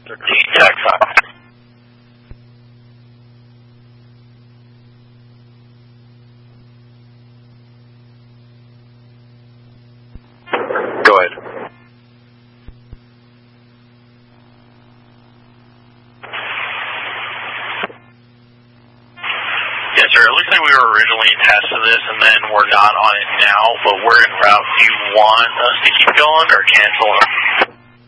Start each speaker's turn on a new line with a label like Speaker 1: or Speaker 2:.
Speaker 1: Texas. Go ahead. Yes, sir. It looks like we were originally attached to this, and then we're not on it now, but we're en route. Do you want us to keep going or cancel?